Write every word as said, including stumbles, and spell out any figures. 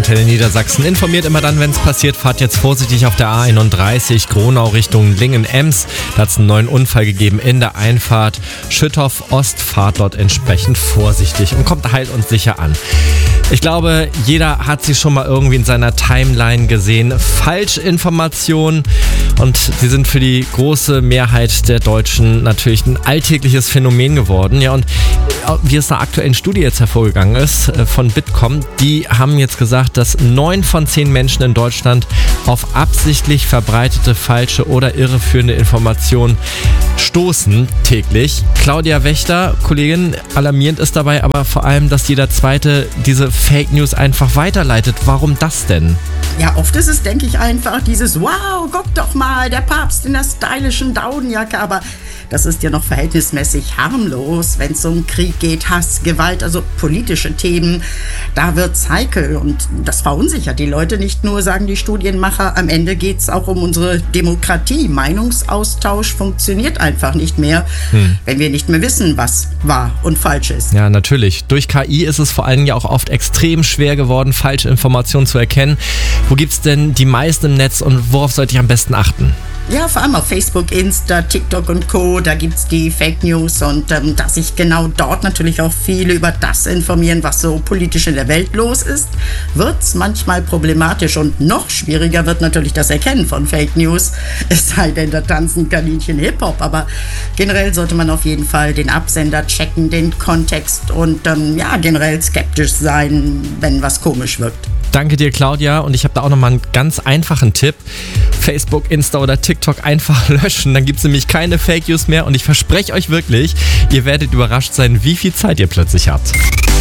Verkehrsantenne Niedersachsen informiert immer dann, wenn es passiert. Fahrt jetzt vorsichtig auf der A einunddreißig, Gronau Richtung Lingen-Ems. Da hat es einen neuen Unfall gegeben in der Einfahrt. Schüttorf Ost, fahrt dort entsprechend vorsichtig und kommt heil und sicher an. Ich glaube, jeder hat sie schon mal irgendwie in seiner Timeline gesehen. Falschinformationen, und sie sind für die große Mehrheit der Deutschen natürlich ein alltägliches Phänomen geworden. Ja, und wie es einer aktuellen Studie jetzt hervorgegangen ist von Bitkom, die haben jetzt gesagt, dass neun von zehn Menschen in Deutschland auf absichtlich verbreitete falsche oder irreführende Informationen stoßen täglich. Claudia Wächter, Kollegin, alarmierend ist dabei aber vor allem, dass jeder Zweite diese Fake News einfach weiterleitet. Warum das denn? Ja, oft ist es, denke ich, einfach dieses wow, guck doch mal, der Papst in der stylischen Daunenjacke, aber das ist ja noch verhältnismäßig harmlos, wenn es um Krieg geht, Hass, Gewalt, also politische Themen. Da wird's heikel und das verunsichert die Leute nicht nur, sagen die Studienmacher. Am Ende geht's auch um unsere Demokratie. Meinungsaustausch funktioniert einfach nicht mehr, hm. wenn wir nicht mehr wissen, was wahr und falsch ist. Ja, natürlich. Durch K I ist es vor allem ja auch oft extrem schwer geworden, falsche Informationen zu erkennen. Wo gibt's denn die meisten im Netz und worauf sollte ich am besten achten? Ja, vor allem auf Facebook, Insta, TikTok und Co. Da gibt's die Fake News und ähm, dass sich genau dort natürlich auch viele über das informieren, was so politisch in der Welt los ist, wird's manchmal problematisch und noch schwieriger wird natürlich das Erkennen von Fake News. Es sei denn, da tanzen Kaninchen Hip-Hop, aber generell sollte man auf jeden Fall den Absender checken, den Kontext und ähm, ja, generell skeptisch sein, wenn was komisch wirkt. Danke dir, Claudia. Und ich habe da auch nochmal einen ganz einfachen Tipp. Facebook, Insta oder TikTok einfach löschen. Dann gibt es nämlich keine Fake News mehr. Und ich verspreche euch wirklich, ihr werdet überrascht sein, wie viel Zeit ihr plötzlich habt.